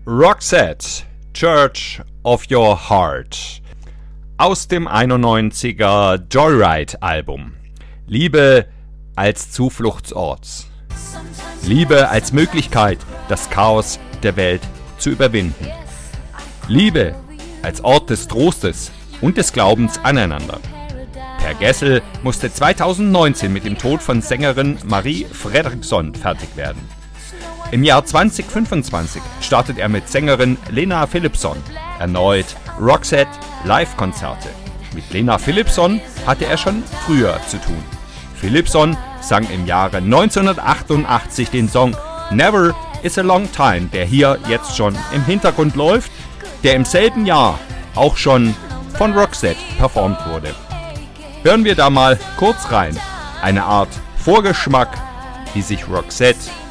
Roxette, Church of Your Heart aus dem 91er Joyride-Album. Liebe als Zufluchtsort. Liebe als Möglichkeit, das Chaos der Welt zu überwinden. Liebe als Ort des Trostes und des Glaubens aneinander. Per Gessel musste 2019 mit dem Tod von Sängerin Marie Fredriksson fertig werden. Im Jahr 2025 startet er mit Sängerin Lena Philipsson erneut Roxette Live-Konzerte. Mit Lena Philipsson hatte er schon früher zu tun. Philipsson sang im Jahre 1988 den Song Never is a Long Time, der hier jetzt schon im Hintergrund läuft, der im selben Jahr auch schon von Roxette performt wurde. Hören wir da mal kurz rein. Eine Art Vorgeschmack, wie sich Roxette